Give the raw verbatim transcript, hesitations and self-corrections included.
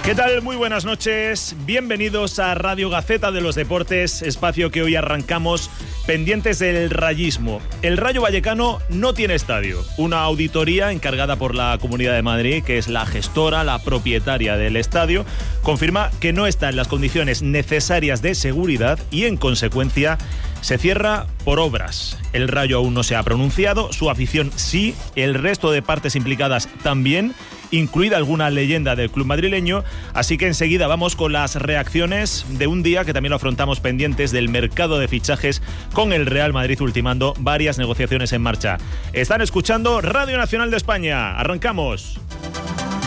¿Qué tal? Muy buenas noches. Bienvenidos a Radio Gaceta de los Deportes, espacio que hoy arrancamos pendientes del rayismo. El Rayo Vallecano no tiene estadio. Una auditoría encargada por la Comunidad de Madrid, que es la gestora, la propietaria del estadio, confirma que no está en las condiciones necesarias de seguridad y, en consecuencia, se cierra por obras. El Rayo aún no se ha pronunciado, su afición sí, el resto de partes implicadas también, incluida alguna leyenda del club madrileño, así que enseguida vamos con las reacciones de un día que también lo afrontamos pendientes del mercado de fichajes, con el Real Madrid ultimando varias negociaciones en marcha. Están escuchando Radio Nacional de España. ¡Arrancamos!